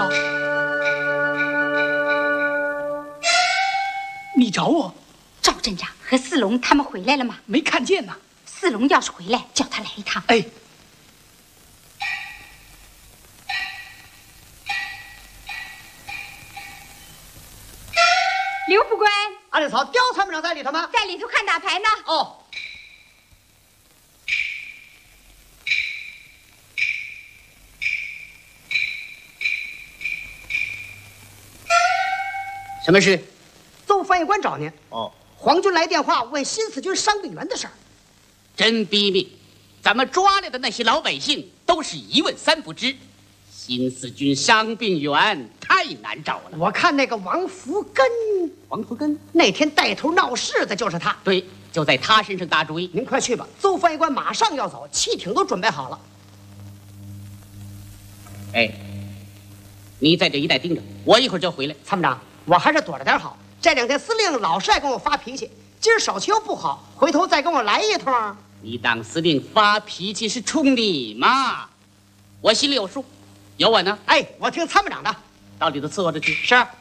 嫂，你找我？ 赵镇长和四龙他们回来了吗？ 没看见呢。 四龙要是回来，叫他来一趟。 哎。 刘副官， 二六嫂，刁参谋长在里头吗？ 在里头看打牌呢。 哦。 什么事？ 邹翻译官找您。 哦， 皇军来电话问新四军伤病员的事儿。 真逼命！咱们抓来的那些老百姓都是一问三不知。新四军伤病员太难找了。 我看那个王福根，那天带头闹事的就是他。 对，就在他身上打主意。 您快去吧，邹翻译官马上要走，汽艇都准备好了。 哎，你在这一带盯着，我一会儿就回来。 参谋长，我还是躲着点好。这2天司令老是爱跟我发脾气，今儿手气又不好，回头再跟我来一通。 你当司令发脾气是冲你吗？我心里有数，有我呢。 哎，我听参谋长的， 到里头伺候着去。 是。